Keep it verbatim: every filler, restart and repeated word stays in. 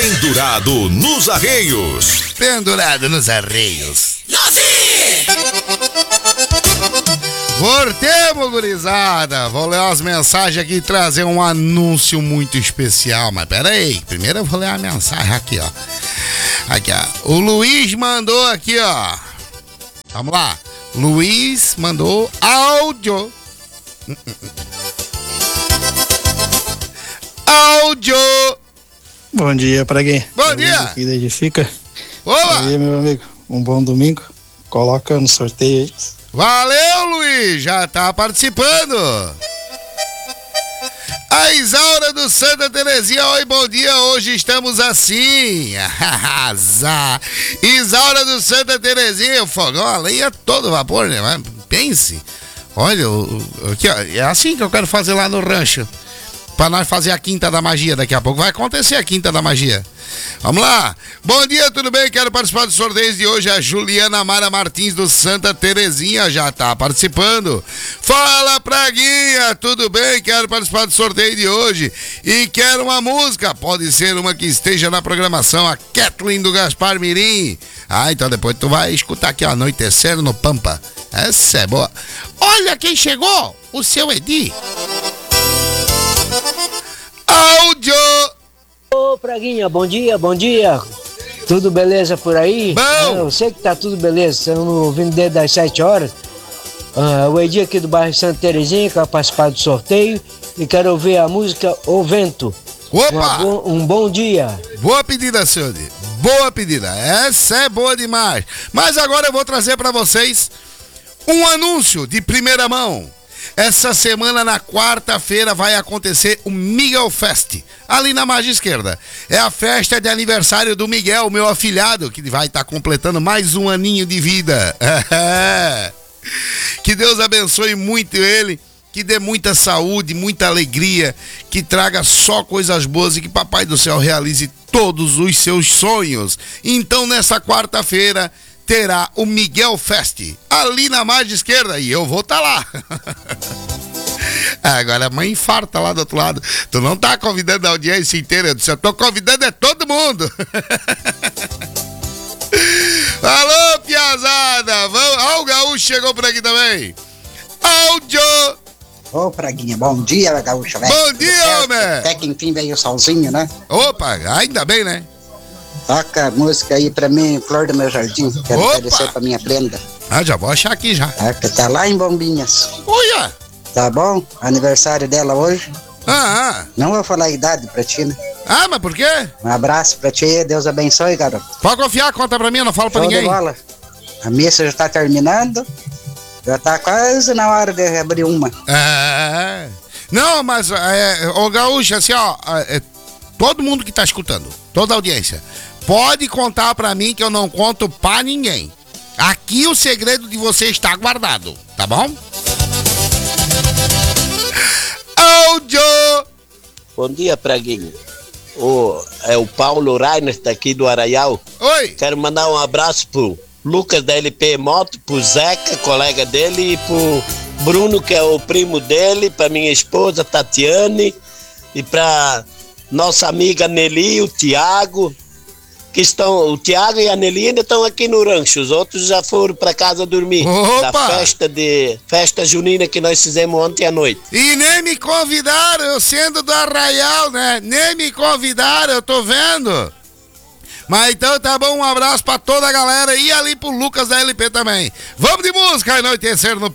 Pendurado nos arreios. Pendurado nos arreios. Voltemos, gurizada. Vou ler umas mensagens aqui e trazer um anúncio muito especial. Mas pera aí, primeiro eu vou ler a mensagem aqui, ó. Aqui, ó. O Luiz mandou aqui, ó. Vamos lá. Luiz mandou áudio. Áudio. Bom dia, Praguinha. Bom dia. Aqui da Edifica. Olá. E aí, meu amigo, um bom domingo. Coloca no sorteio aí. Valeu, Luiz. Já tá participando. A Isaura do Santa Terezinha. Oi, bom dia. Hoje estamos assim. Arrasar. Isaura do Santa Terezinha. O fogão, a lenha todo vapor, né? Mas pense. Olha, o, o, aqui, ó, é assim que eu quero fazer lá no rancho. Pra nós fazer a Quinta da Magia. Daqui a pouco vai acontecer a Quinta da Magia. Vamos lá. Bom dia, tudo bem? Quero participar dos sorteios de hoje. A Juliana Mara Martins do Santa Terezinha já tá participando. Fala, Praguinha, tudo bem? Quero participar do sorteio de hoje. E quero uma música. Pode ser uma que esteja na programação. A Kathleen do Gaspar Mirim. Ah, então depois tu vai escutar aqui, ó, Anoitecendo no Pampa. Essa é boa. Olha quem chegou. O seu Edi. Áudio. Ô, Praguinha, bom dia, bom dia. Tudo beleza por aí? Bom. Eu sei que tá tudo beleza, estamos ouvindo desde as sete horas. Ah, o Edi aqui do bairro Santa Terezinha, que vai participar do sorteio. E quero ouvir a música O Vento. Opa! Bo- um bom dia. Boa pedida, senhor. Boa pedida. Essa é boa demais. Mas agora eu vou trazer para vocês um anúncio de primeira mão. Essa semana, na quarta-feira, vai acontecer o Miguel Fest, ali na margem esquerda. É a festa de aniversário do Miguel, meu afilhado, que vai estar completando mais um aninho de vida. Que Deus abençoe muito ele, que dê muita saúde, muita alegria, que traga só coisas boas e que Papai do Céu realize todos os seus sonhos. Então, nessa quarta-feira, terá o Miguel Fest, ali na margem esquerda, e eu vou estar tá lá. Agora a mãe infarta lá do outro lado. Tu não tá convidando a audiência inteira, eu disse, eu tô convidando é todo mundo. Alô, piazada, vamos. Ó, o Gaúcho chegou por aqui também. Áudio. Ô, Praguinha, bom dia, Gaúcho, velho. Bom dia, homem. Até que enfim veio o solzinho, né? Opa, ainda bem, né? Toca a música aí pra mim, Flor do Meu Jardim. Quero Opa. oferecer pra minha Brenda. Ah, já vou achar aqui já. É, que tá lá em Bombinhas. Olha. Tá bom? Aniversário dela hoje. Ah, ah. Não vou falar a idade pra ti, né? Ah, mas por quê? Um abraço pra ti, Deus abençoe, garoto. Pode confiar, conta pra mim, eu não falo pra Show de ninguém. bola. A missa já tá terminando. Já tá quase na hora de abrir uma. É. Não, mas, é, ô Gaúcho, assim, ó, é, todo mundo que tá escutando, toda a audiência, pode contar pra mim que eu não conto pra ninguém. Aqui o segredo de você está guardado, tá bom? Áudio! Bom dia, Praguinho. O, é o Paulo Rainer daqui do Arraial. Oi! Quero mandar um abraço pro Lucas da L P Moto, pro Zeca, colega dele, e pro Bruno, que é o primo dele, pra minha esposa Tatiane, e pra nossa amiga Nelly, o Tiago, que estão, o Tiago e a Nelly ainda estão aqui no rancho, os outros já foram pra casa dormir. Opa! Da festa de festa junina que nós fizemos ontem à noite. E nem me convidaram, eu sendo do Arraial, né? Nem me convidaram, eu tô vendo. Mas então tá bom, um abraço pra toda a galera e ali pro Lucas da L P também. Vamos de música, Anoitecer no